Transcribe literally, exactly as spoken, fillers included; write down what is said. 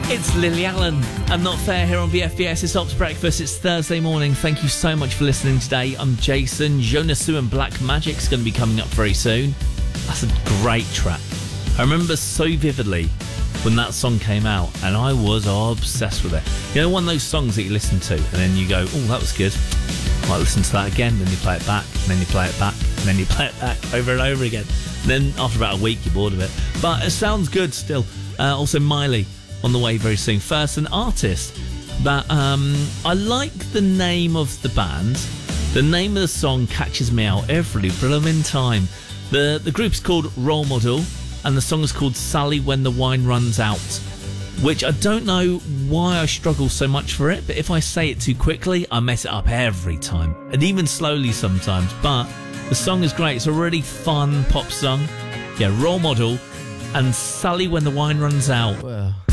It's Lily Allen and Not Fair here on B F B S. It's Ops Breakfast. It's Thursday morning. Thank you so much for listening today. I'm Jason. Jonas Sue and Black Magic's going to be coming up very soon. That's a great track. I remember so vividly when that song came out and I was obsessed with it. You know, one of those songs that you listen to and then you go, oh, that was good. I might listen to that again. Then you play it back, and then you play it back, and then you play it back over and over again. And then after about a week, you're bored of it. But it sounds good still. Uh, also, Miley on the way very soon. First, an artist that um, I like the name of the band. The name of the song catches me out every blooming time. The the group's called Role Model, and the song is called Sally When the Wine Runs Out, which I don't know why I struggle so much for it, but if I say it too quickly, I mess it up every time, and even slowly sometimes. But the song is great. It's a really fun pop song. Yeah, Role Model and Sally When the Wine Runs Out. Well.